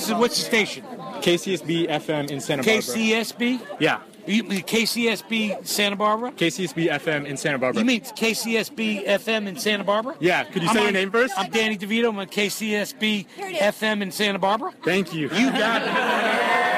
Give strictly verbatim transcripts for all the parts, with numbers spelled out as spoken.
So what's the station? K C S B F M in Santa Barbara. K C S B? Yeah. You mean K C S B Santa Barbara? K C S B F M in Santa Barbara. You mean K C S B F M in Santa Barbara? Yeah. Could you I'm say on, your name first? I'm Danny DeVito. I'm on K C S B F M in Santa Barbara. Thank you. You got it.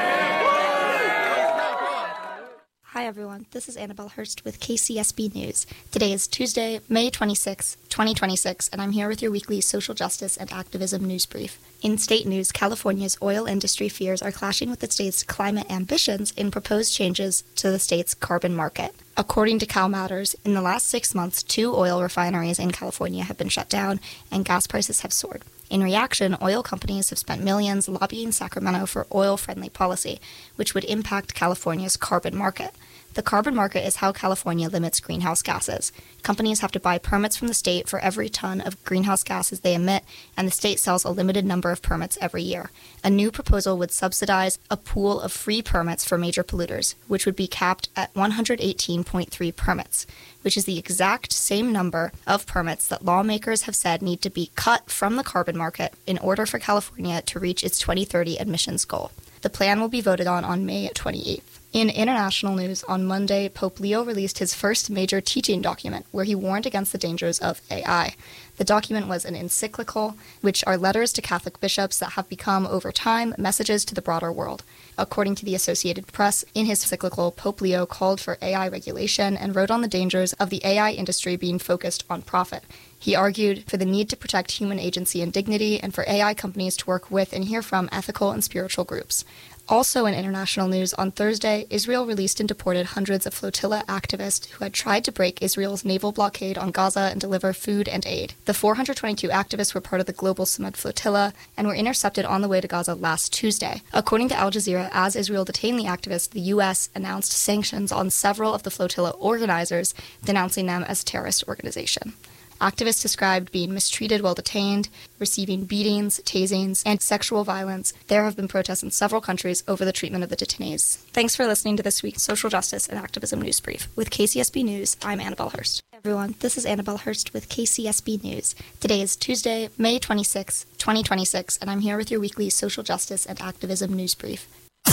Hi everyone, this is Annabelle Hurst with K C S B News. Today is Tuesday, May twenty-sixth, twenty twenty-six, and I'm here with your weekly social justice and activism news brief. In state news, California's oil industry fears are clashing with the state's climate ambitions in proposed changes to the state's carbon market. According to Cal Matters, in the last six months, two oil refineries in California have been shut down and gas prices have soared. In reaction, oil companies have spent millions lobbying Sacramento for oil-friendly policy, which would impact California's carbon market. The carbon market is how California limits greenhouse gases. Companies have to buy permits from the state for every ton of greenhouse gases they emit, and the state sells a limited number of permits every year. A new proposal would subsidize a pool of free permits for major polluters, which would be capped at one hundred eighteen point three permits, which is the exact same number of permits that lawmakers have said need to be cut from the carbon market in order for California to reach its twenty thirty emissions goal. The plan will be voted on on May twenty-eighth. In international news, on Monday, Pope Leo released his first major teaching document, where he warned against the dangers of A I. The document was an encyclical, which are letters to Catholic bishops that have become, over time, messages to the broader world. According to the Associated Press, in his encyclical, Pope Leo called for A I regulation and wrote on the dangers of the A I industry being focused on profit. He argued for the need to protect human agency and dignity, and for A I companies to work with and hear from ethical and spiritual groups. Also in international news, on Thursday, Israel released and deported hundreds of flotilla activists who had tried to break Israel's naval blockade on Gaza and deliver food and aid. The four hundred twenty-two activists were part of the Global Samud Flotilla and were intercepted on the way to Gaza last Tuesday. According to Al Jazeera, as Israel detained the activists, the U S announced sanctions on several of the flotilla organizers, denouncing them as a terrorist organization. Activists described being mistreated while detained, receiving beatings, tasings, and sexual violence. There have been protests in several countries over the treatment of the detainees. Thanks for listening to this week's Social Justice and Activism News Brief. With K C S B News, I'm Annabelle Hurst. Hey everyone, this is Annabelle Hurst with K C S B News. Today is Tuesday, May twenty-sixth, twenty twenty-six, and I'm here with your weekly Social Justice and Activism News Brief.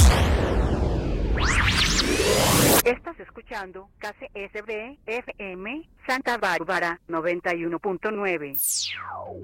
Estás escuchando K C S B F M Santa Bárbara noventa y uno punto nueve.